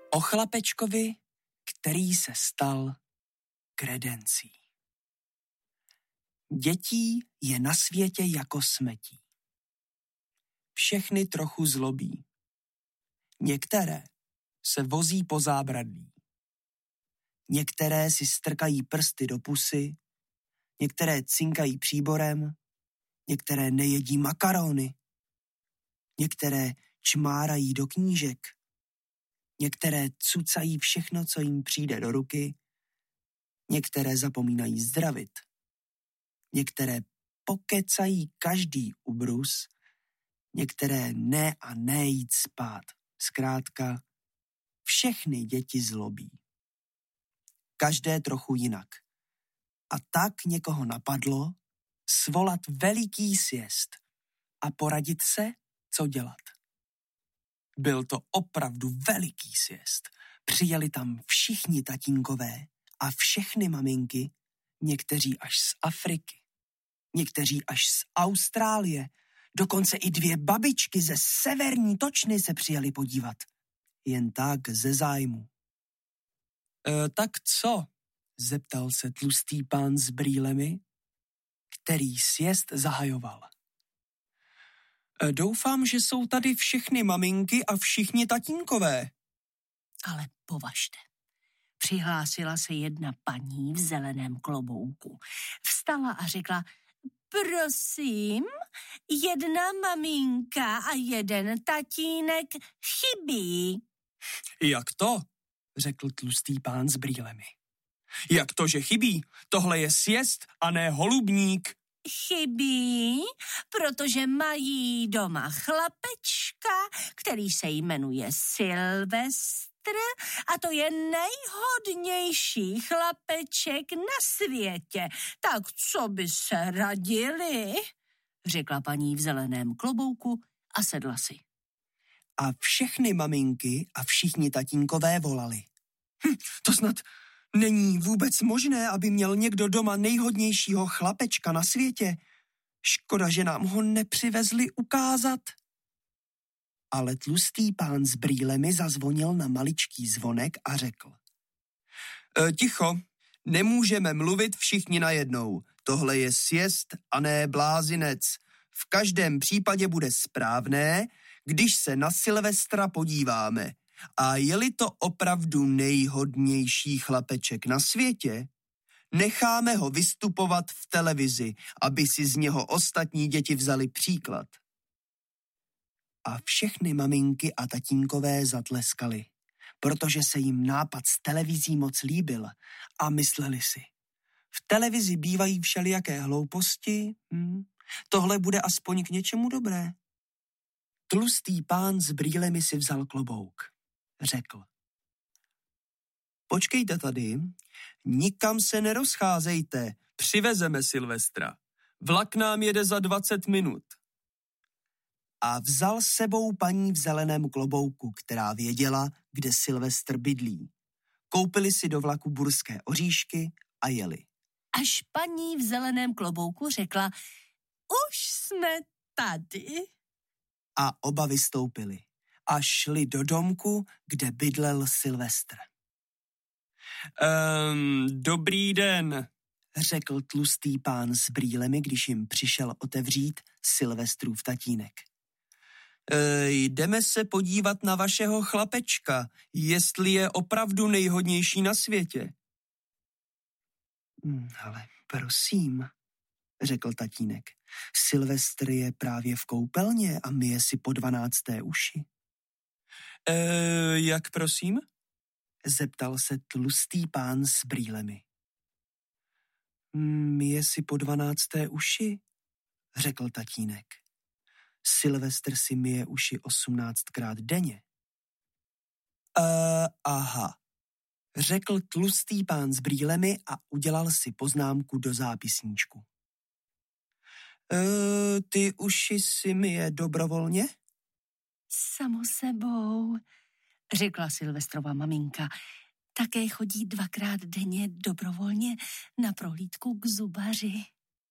O chlapečkovi, který se stal kredencí. Dětí je na světě jako smetí. Všechny trochu zlobí. Některé se vozí po zábradlí. Některé si strkají prsty do pusy, některé cinkají příborem, některé nejedí makarony, některé čmárají do knížek, některé cucají všechno, co jim přijde do ruky, některé zapomínají zdravit, některé pokecají každý ubrus, některé ne a ne jít spát. Zkrátka, všechny děti zlobí. Každé trochu jinak. A tak někoho napadlo svolat veliký sjezd a poradit se, co dělat. Byl to opravdu veliký sjezd. Přijeli tam všichni tatínkové a všechny maminky, někteří až z Afriky, někteří až z Austrálie, dokonce i 2 babičky ze severní Točny se přijeli podívat. Jen tak ze zájmu. Tak co? Zeptal se tlustý pán s brýlemi, který sjezd zahajoval. Doufám, že jsou tady všechny maminky a všichni tatínkové. Ale považte. Přihlásila se jedna paní v zeleném klobouku. Vstala a řekla: prosím, 1 maminka a 1 tatínek chybí. Jak to? Řekl tlustý pán s brýlemi. Jak to, že chybí? Tohle je sjezd a ne holubník. Chybí, protože mají doma chlapečka, který se jmenuje Silvestr, a to je nejhodnější chlapeček na světě. Tak co by se radili? Řekla paní v zeleném klobouku a sedla si. A všechny maminky a všichni tatínkové volali. To snad není vůbec možné, aby měl někdo doma nejhodnějšího chlapečka na světě. Škoda, že nám ho nepřivezli ukázat. Ale tlustý pán s brýlemi zazvonil na maličký zvonek a řekl. Ticho, nemůžeme mluvit všichni najednou. Tohle je sjezd a ne blázinec. V každém případě bude správné, když se na Silvestra podíváme. A je-li to opravdu nejhodnější chlapeček na světě, necháme ho vystupovat v televizi, aby si z něho ostatní děti vzali příklad. A všechny maminky a tatínkové zatleskali, protože se jim nápad s televizí moc líbil a mysleli si, v televizi bývají všelijaké hlouposti, tohle bude aspoň k něčemu dobré. Tlustý pán s brýlemi si vzal klobouk. Řekl. Počkejte tady, nikam se nerozcházejte, přivezeme Silvestra. Vlak nám jede za 20 minut. A vzal s sebou paní v zeleném klobouku, která věděla, kde Silvestr bydlí. Koupili si do vlaku burské oříšky a jeli. Až paní v zeleném klobouku řekla: už jsme tady. A oba vystoupili a šli do domku, kde bydlel Silvestr. Dobrý den, řekl tlustý pán s brýlemi, když jim přišel otevřít Silvestrův tatínek. Jdeme se podívat na vašeho chlapečka, jestli je opravdu nejhodnější na světě. Ale prosím, řekl tatínek, Silvestr je právě v koupelně a myje si po 12. uši. Jak prosím? Zeptal se tlustý pán s brýlemi. Myje si po 12. uši, řekl tatínek. Silvestr si myje uši 18krát denně. Aha, řekl tlustý pán s brýlemi a udělal si poznámku do zápisníčku. Ty uši si myje dobrovolně? Samo sebou, řekla Silvestrova maminka. Také chodí 2krát denně dobrovolně na prohlídku k zubaři.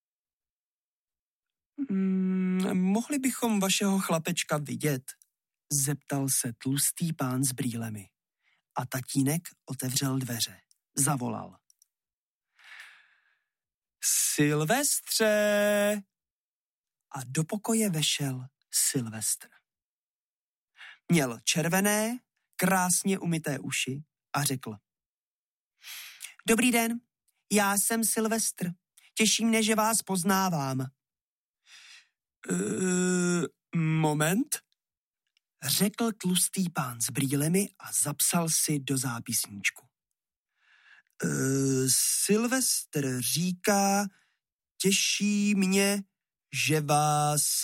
Mohli bychom vašeho chlapečka vidět? Zeptal se tlustý pán s brýlemi. a tatínek otevřel dveře. Zavolal. Silvestře! A do pokoje vešel Silvestr. Měl červené, krásně umyté uši a řekl. Dobrý den, já jsem Silvestr. Těší mne, že vás poznávám. Moment, řekl tlustý pán s brýlemi a zapsal si do zápisníčku. Silvestr říká, těší mě, že vás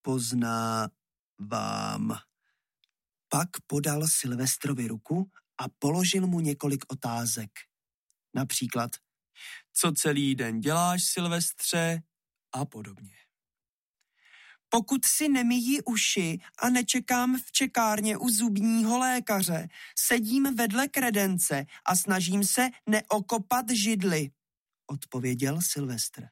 poznávám. Pak podal Silvestrovi ruku a položil mu několik otázek. Například, co celý den děláš, Silvestře, a podobně. Pokud si nemyji uši a nečekám v čekárně u zubního lékaře, sedím vedle kredence a snažím se neokopat židli, odpověděl Silvestr.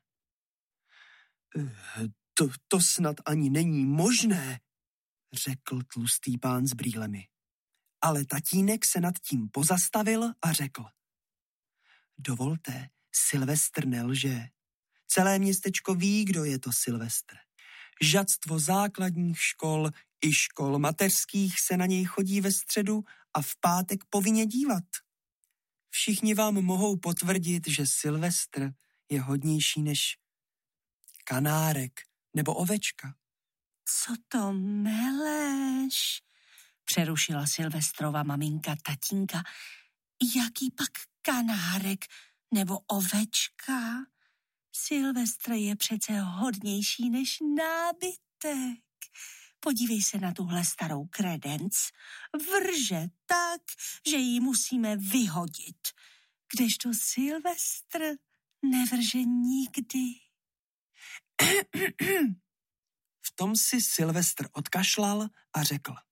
To snad ani není možné, řekl tlustý pán s brýlemi. Ale tatínek se nad tím pozastavil a řekl. Dovolte, Silvestr nelže. Celé městečko ví, kdo je to Silvestr. Žadstvo základních škol i škol mateřských se na něj chodí ve středu a v pátek povinně dívat. Všichni vám mohou potvrdit, že Silvestr je hodnější než kanárek nebo ovečka. Co to meleš? Přerušila Silvestrova maminka tatínka. Jaký pak kanárek nebo ovečka? Silvestr je přece hodnější než nábytek. Podívej se na tuhle starou kredenc. Vrže tak, že ji musíme vyhodit. Kdežto Silvestr nevrže nikdy. V tom si Silvestr odkašlal a řekl.